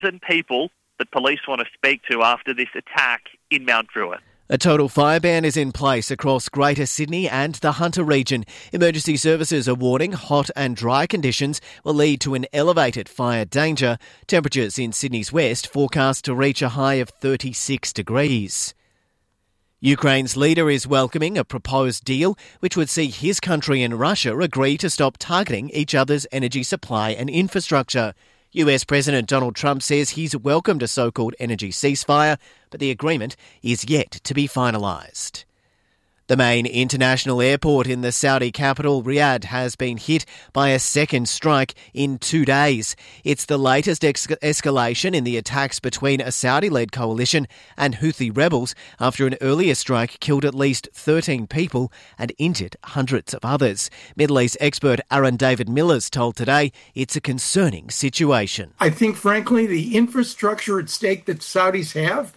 people that police want to speak to after this attack in Mount Druitt. A total fire ban is in place across Greater Sydney and the Hunter region. Emergency services are warning hot and dry conditions will lead to an elevated fire danger. Temperatures in Sydney's west forecast to reach a high of 36 degrees. Ukraine's leader is welcoming a proposed deal which would see his country and Russia agree to stop targeting each other's energy supply and infrastructure. US President Donald Trump says he's welcomed a so-called energy ceasefire, but the agreement is yet to be finalised. The main international airport in the Saudi capital, Riyadh, has been hit by a second strike in 2 days. It's the latest escalation in the attacks between a Saudi-led coalition and Houthi rebels after an earlier strike killed at least 13 people and injured hundreds of others. Middle East expert Aaron David Miller's told Today it's a concerning situation. I think, frankly, the infrastructure at stake that Saudis have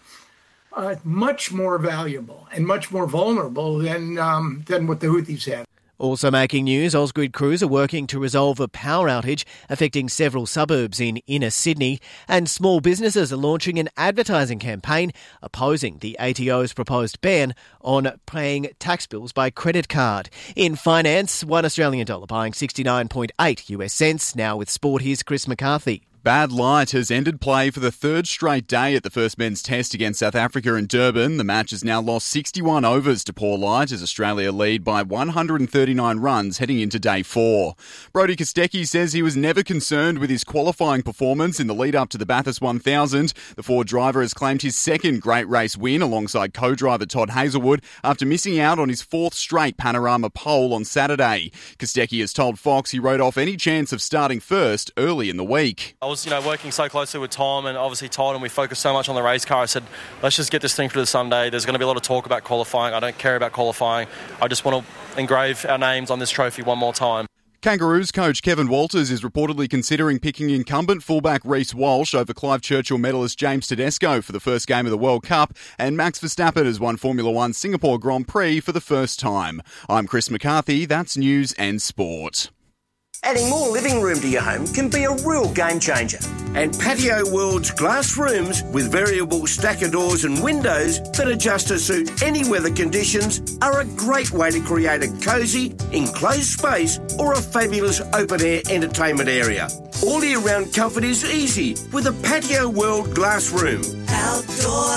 much more valuable and much more vulnerable than what the Houthis have. Also making news, Ausgrid crews are working to resolve a power outage affecting several suburbs in inner Sydney, and small businesses are launching an advertising campaign opposing the ATO's proposed ban on paying tax bills by credit card. In finance, $1 Australian buying 69.8 US cents. Now with sport, here's Chris McCarthy. Bad light has ended play for the third straight day at the first men's test against South Africa in Durban. The match has now lost 61 overs to poor light as Australia lead by 139 runs heading into day 4. Brodie Kostecki says he was never concerned with his qualifying performance in the lead-up to the Bathurst 1000. The Ford driver has claimed his second great race win alongside co-driver Todd Hazelwood after missing out on his fourth straight Panorama pole on Saturday. Kostecki has told Fox he wrote off any chance of starting first early in the week. I was, working so closely with Tom and obviously Todd, and we focused so much on the race car. I said, let's just get this thing through the Sunday. There's going to be a lot of talk about qualifying. I don't care about qualifying. I just want to engrave our names on this trophy one more time. Kangaroos coach Kevin Walters is reportedly considering picking incumbent fullback Reece Walsh over Clive Churchill medalist James Tedesco for the first game of the World Cup, and Max Verstappen has won Formula One Singapore Grand Prix for the first time. I'm Chris McCarthy. That's News and Sport. Adding more living room to your home can be a real game changer. And Patio World's glass rooms with variable stacker doors and windows that adjust to suit any weather conditions are a great way to create a cosy, enclosed space or a fabulous open-air entertainment area. All year-round comfort is easy with a Patio World glass room. Outdoor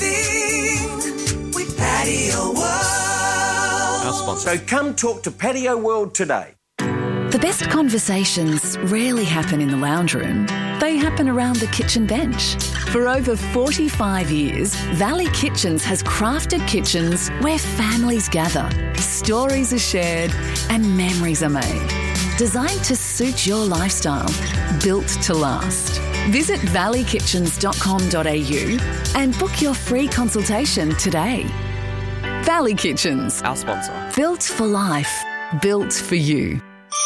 living with Patio World. Our sponsor. So come talk to Patio World today. The best conversations rarely happen in the lounge room. They happen around the kitchen bench. For over 45 years, Valley Kitchens has crafted kitchens where families gather, stories are shared, and memories are made. Designed to suit your lifestyle, built to last. Visit valleykitchens.com.au and book your free consultation today. Valley Kitchens. Our sponsor. Built for life. Built for you.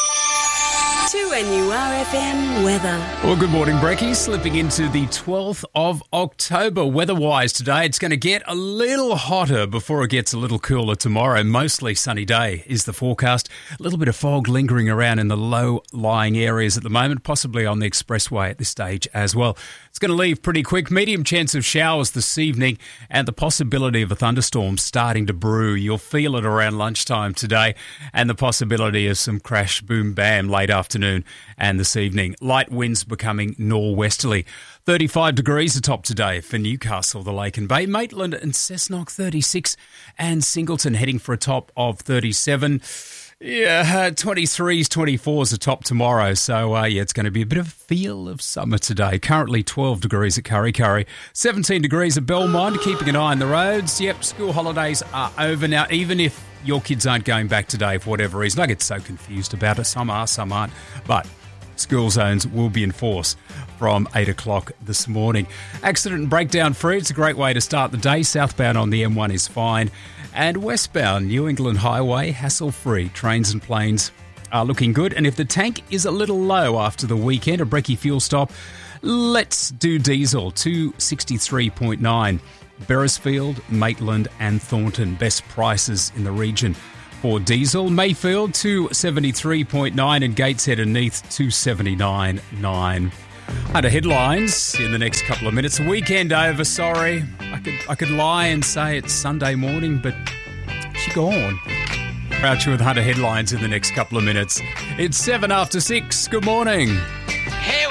To NURFM weather. Well, good morning, Brekkie. Slipping into the 12th of October. Weather-wise today, it's going to get a little hotter before it gets a little cooler tomorrow. Mostly sunny day is the forecast. A little bit of fog lingering around in the low-lying areas at the moment, possibly on the expressway at this stage as well. It's going to leave pretty quick. Medium chance of showers this evening and the possibility of a thunderstorm starting to brew. You'll feel it around lunchtime today, and the possibility of some crash, boom, bam late afternoon and this evening. Light winds becoming norwesterly. 35 degrees atop today for Newcastle, the Lake and Bay. Maitland and Cessnock 36, and Singleton heading for a top of 37. Yeah, 23s, 24s atop tomorrow. So, it's going to be a bit of a feel of summer today. Currently 12 degrees at Kurri Kurri, 17 degrees at Belmont, keeping an eye on the roads. Yep, school holidays are over now, even if your kids aren't going back today for whatever reason. I get so confused about it. Some are, some aren't. But school zones will be in force from 8 o'clock this morning. Accident and breakdown free. It's a great way to start the day. Southbound on the M1 is fine. And westbound New England Highway, hassle-free. Trains and planes are looking good. And if the tank is a little low after the weekend, a Brekkie fuel stop, let's do diesel, 263.9. Beresfield, Maitland and Thornton, best prices in the region for diesel. Mayfield, 273.9, and Gateshead and Neath, 279.9. Hunter headlines in the next couple of minutes. Weekend over, sorry. I could lie and say it's Sunday morning, but she gone. Crouch with Hunter headlines in the next couple of minutes. It's 6:07. Good morning.